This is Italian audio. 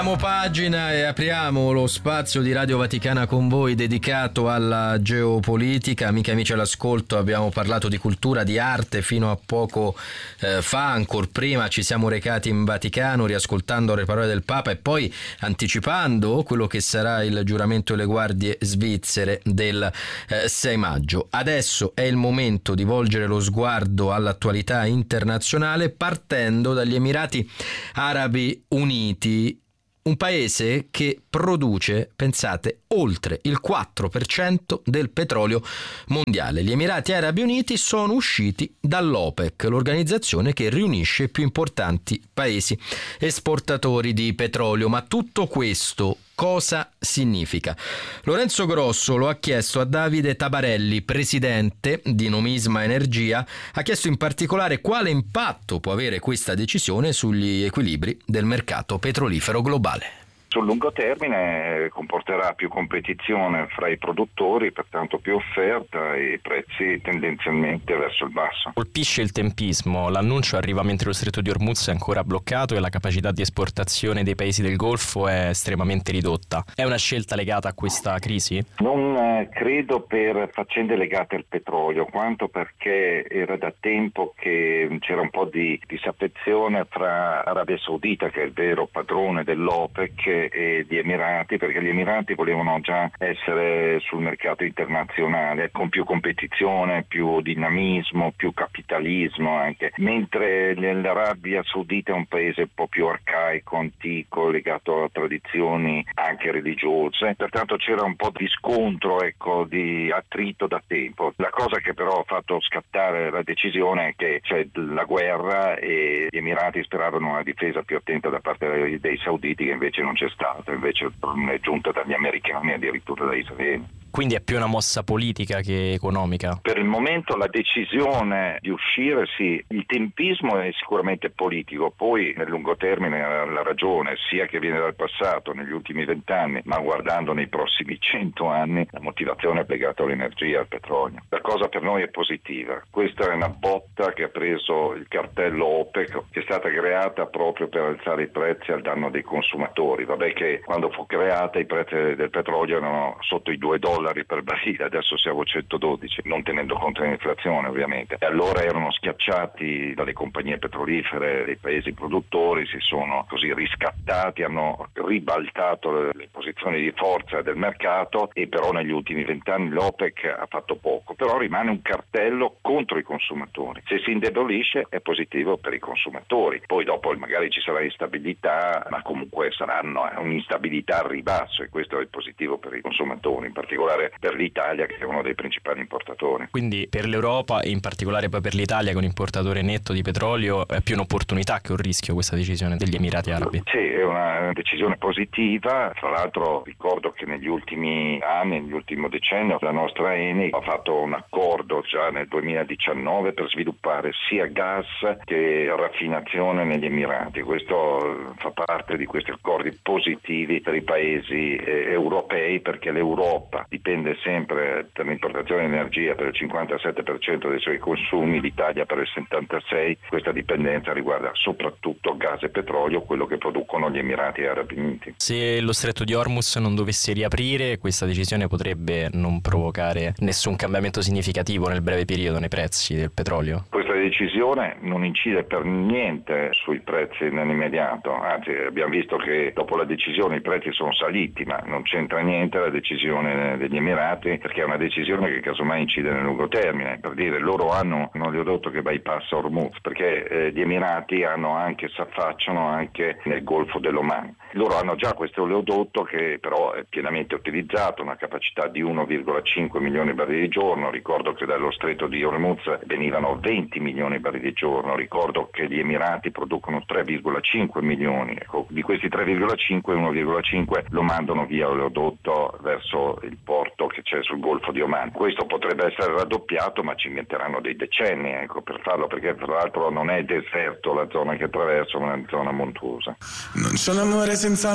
Pagina e apriamo lo spazio di Radio Vaticana con voi dedicato alla geopolitica. Amiche e amici all'ascolto, abbiamo parlato di cultura, di arte fino a poco fa, ancor prima ci siamo recati in Vaticano riascoltando le parole del Papa e poi anticipando quello che sarà il giuramento delle guardie svizzere del 6 maggio. Adesso è il momento di volgere lo sguardo all'attualità internazionale partendo dagli Emirati Arabi Uniti. Un paese che produce, pensate, oltre il 4% del petrolio mondiale. Gli Emirati Arabi Uniti sono usciti dall'OPEC, l'organizzazione che riunisce i più importanti paesi esportatori di petrolio. Ma tutto questo cosa significa? Lorenzo Grosso lo ha chiesto a Davide Tabarelli, presidente di Nomisma Energia, ha chiesto in particolare quale impatto può avere questa decisione sugli equilibri del mercato petrolifero globale. Sul lungo termine comporterà più competizione fra i produttori, pertanto più offerta e prezzi tendenzialmente verso il basso. Colpisce il tempismo, l'annuncio arriva mentre lo stretto di Hormuz è ancora bloccato e la capacità di esportazione dei paesi del Golfo è estremamente ridotta. È una scelta legata a questa crisi? Non credo per faccende legate al petrolio, quanto perché era da tempo che c'era un po' di disaffezione fra Arabia Saudita, che è il vero padrone dell'OPEC, e gli Emirati, perché gli Emirati volevano già essere sul mercato internazionale con più competizione, più dinamismo, più capitalismo anche, mentre l'Arabia Saudita è un paese un po' più arcaico, antico, legato a tradizioni anche religiose, pertanto c'era un po' di scontro, di attrito da tempo. La cosa che però ha fatto scattare la decisione è che c'è la guerra e gli Emirati speravano una difesa più attenta da parte dei sauditi, che invece non c'è stata, invece è giunta dagli americani e addirittura dagli israeliani. Quindi è più una mossa politica che economica? Per il momento la decisione di uscire, sì, il tempismo è sicuramente politico, poi nel lungo termine la ragione, sia che viene dal passato negli ultimi 20 anni, ma guardando nei prossimi 100 anni, la motivazione è legata all'energia, al petrolio. La cosa per noi è positiva, questa è una botta che ha preso il cartello OPEC, che è stata creata proprio per alzare i prezzi al danno dei consumatori. Vabbè che quando fu creata i prezzi del petrolio erano sotto i $2 per barile, adesso siamo a 112, non tenendo conto dell'inflazione ovviamente. E allora erano schiacciati dalle compagnie petrolifere dei paesi produttori, si sono così riscattati, hanno ribaltato le posizioni di forza del mercato e però negli ultimi 20 anni l'OPEC ha fatto poco, però rimane un cartello contro i consumatori. Se si indebolisce è positivo per i consumatori, poi dopo magari ci sarà instabilità, ma comunque saranno un'instabilità al ribasso e questo è positivo per i consumatori, in particolare per l'Italia che è uno dei principali importatori. Quindi per l'Europa e in particolare poi per l'Italia, che è un importatore netto di petrolio, è più un'opportunità che un rischio questa decisione degli Emirati Arabi? Sì, è una decisione positiva. Tra l'altro ricordo che negli ultimi anni, nell'ultimo decennio, la nostra Eni ha fatto un accordo già nel 2019 per sviluppare sia gas che raffinazione negli Emirati. Questo fa parte di questi accordi positivi per i paesi europei, perché l'Europa dipende sempre per l'importazione di energia per il 57% dei suoi consumi, l'Italia per il 76%. Questa dipendenza riguarda soprattutto gas e petrolio, quello che producono gli Emirati Arabi Uniti. Se lo stretto di Hormuz non dovesse riaprire, questa decisione potrebbe non provocare nessun cambiamento significativo nel breve periodo nei prezzi del petrolio? Questa decisione non incide per niente sui prezzi nell'immediato, anzi abbiamo visto che dopo la decisione i prezzi sono saliti, ma non c'entra niente la decisione degli Emirati, perché è una decisione che casomai incide nel lungo termine. Per dire, loro hanno un oleodotto che bypassa Hormuz, perché gli Emirati si affacciano anche nel Golfo dell'Oman. Loro hanno già questo oleodotto che però è pienamente utilizzato, una capacità di 1,5 milioni di barili al giorno. Ricordo che dallo stretto di Hormuz venivano 20 milioni di barili al giorno, ricordo che gli Emirati producono 3,5 milioni, di questi 3,5, 1,5 lo mandano via oleodotto verso il porto che c'è sul Golfo di Oman. Questo potrebbe essere raddoppiato, ma ci metteranno dei decenni per farlo, perché tra l'altro non è deserto la zona che attraverso, ma è una zona montuosa. Non c'è un amore senza